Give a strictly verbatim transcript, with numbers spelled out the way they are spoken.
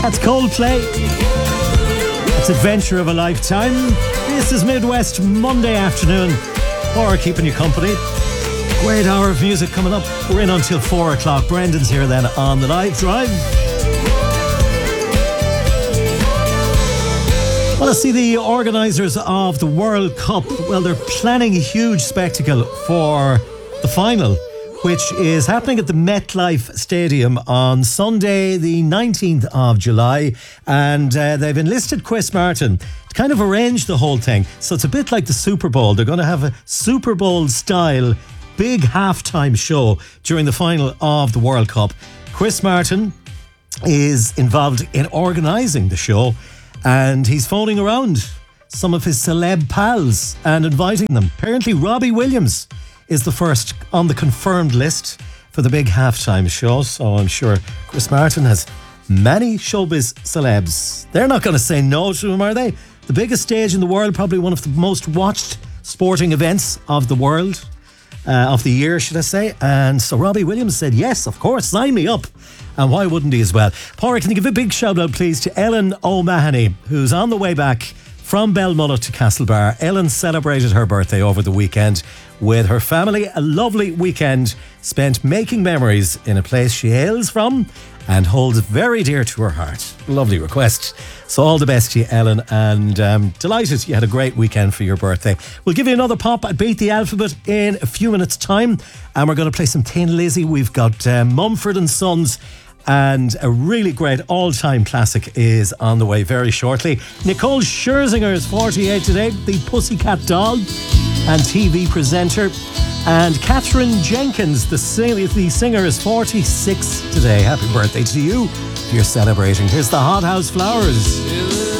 That's Coldplay. That's Adventure of a Lifetime. This is Midwest Monday afternoon. Or keeping you company. Great hour of music coming up. We're in until four o'clock. Brendan's here then on the live drive. Well, I see the organisers of the World Cup, well, they're planning a huge spectacle for the final, which is happening at the MetLife Stadium on Sunday, the nineteenth of July. And uh, they've enlisted Chris Martin to kind of arrange the whole thing. So it's a bit like the Super Bowl. They're going to have a Super Bowl-style big halftime show during the final of the World Cup. Chris Martin is involved in organising the show. And he's phoning around some of his celeb pals and inviting them. Apparently, Robbie Williams is the first on the confirmed list for the big halftime show. So I'm sure Chris Martin has many showbiz celebs. They're not going to say no to him, are they? The biggest stage in the world, probably one of the most watched sporting events of the world, uh, of the year, should I say. And so Robbie Williams said, yes, of course, sign me up. And why wouldn't he as well? Pádraig, can you give a big shout out, please, to Ellen O'Mahony, who's on the way back from Belmullet to Castlebar. Ellen celebrated her birthday over the weekend with her family. A lovely weekend spent making memories in a place she hails from and holds very dear to her heart. Lovely request. So all the best to you, Ellen, and um, delighted you had a great weekend for your birthday. We'll give you another pop at Beat the Alphabet in a few minutes' time, and we're going to play some Thin Lizzy. We've got um, Mumford and Sons, and a really great all-time classic is on the way very shortly. Nicole Scherzinger is forty-eight today, the Pussycat Doll and T V presenter. And Catherine Jenkins, the, sing- the singer, is forty-six today. Happy birthday to you if you're celebrating. Here's the Hot House Flowers.